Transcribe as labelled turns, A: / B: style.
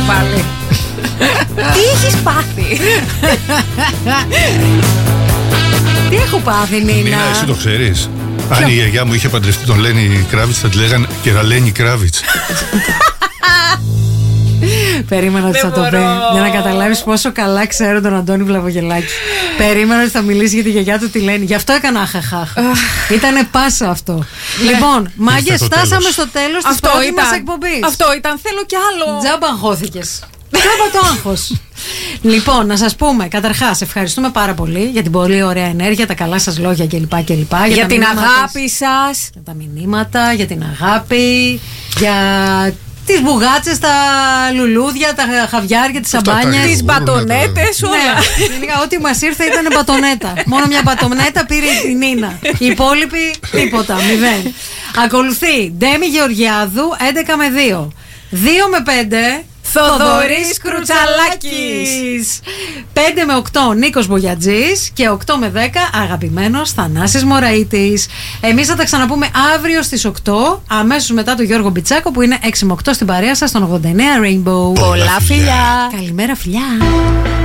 A: πάλι. Τι έχεις πάθει?
B: Τι έχω πάθει, Νίνα?
C: Νίνα, εσύ το ξέρεις? Αν η γιαγιά μου είχε παντρευτεί τον Λένι Κράβιτς, θα τη λέγανε Κεραλένη Κράβιτς.
B: Περίμενα ότι θα το πει. Για να καταλάβεις πόσο καλά ξέρω τον Αντώνη Βλαβογελάκη. Περίμενα ότι θα μιλήσει για τη γιαγιά του τη Λένη. Γι' αυτό έκανα αχαχάχ. Ήτανε πάσα αυτό. Λοιπόν, μάγκες, φτάσαμε στο τέλος της πρώτης μας εκπομπής.
A: Αυτό ήταν. Θέλω κι άλλο.
B: Τζάμπα αγχώθηκες. Τζάμπα το άγχος. Λοιπόν, να σας πούμε, καταρχάς, ευχαριστούμε πάρα πολύ για την πολύ ωραία ενέργεια, τα καλά σας λόγια κλπ.
A: Για την αγάπη σας.
B: Για τα μηνύματα, για την αγάπη, για τις μπουγάτσες, τα λουλούδια, τα χαβιάρια, τις σαμπάνιες,
A: τις μπατονέτες, όλα.
B: Ναι, ό,τι μας ήρθε ήταν μπατονέτα. Μόνο μια μπατονέτα πήρε η Νίνα. Οι υπόλοιποι τίποτα, 0. Ακολουθεί Ντέμι Γεωργιάδου 11 με 2. 2 με 5
A: Θοδωρής Κρουτσαλάκης.
B: 5 με 8 Νίκος Μπογιατζής. Και 8 με 10 αγαπημένος Θανάσης Μωραΐτης. Εμείς θα τα ξαναπούμε αύριο στις 8, αμέσως μετά τον Γιώργο Μπιτσάκο, που είναι 6 με 8 στην παρέα σας στον 89 Rainbow.
A: Πολλά φιλιά.
B: Καλημέρα, φιλιά.